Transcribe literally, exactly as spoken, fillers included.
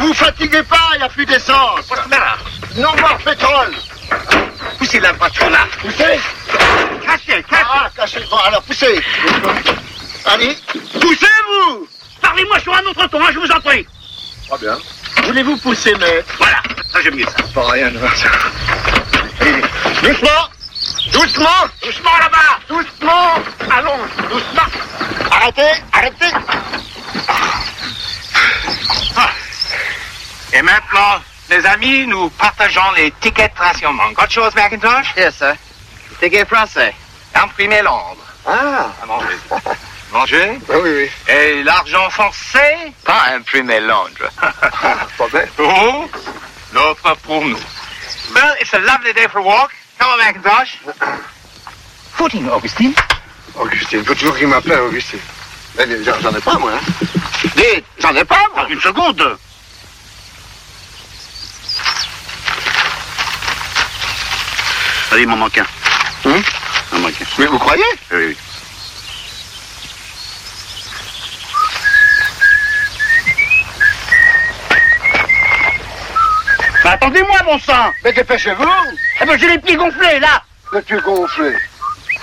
Vous fatiguez pas, il n'y a plus d'essence. Non more pétrole. Poussez la voiture là. Poussez. Cachez, cachez. Ah, cachez. Bon, alors poussez. Allez, poussez-vous. Parlez-moi sur un autre ton, hein, je vous en prie. Très bien. Voulez-vous pousser, maître? Voilà, ça j'aime mieux ça. Pas rien de ça. Allez, doucement. Doucement. Doucement là-bas. Doucement. Allons, doucement. Arrêtez, arrêtez. Ah. Et maintenant, les amis, nous partageons les tickets de rationnement. Autre chose, Macintosh? Yes, sir. Ticket français. Imprimez Londres. Ah. À manger. Manger? Oui, oui, oui. Et l'argent français? Pas imprimer Londres. Pas bien. Oh, l'autre pour nous. Well, it's a lovely day for a walk. Come on, Macintosh. Footing, Augustine. Augustine, faut toujours qu'il m'appelle Augustine. Mais j'en j'en ai pas, moi. Hein. Dites, j'en ai pas, moi. Une seconde. Allez, il m'en manque un. Hum? Il m'en manque un. Mais vous croyez? Oui, oui. Mais attendez-moi, bon sang. Mais dépêchez-vous. Eh ben, j'ai les pieds gonflés, là. Le pied gonflé.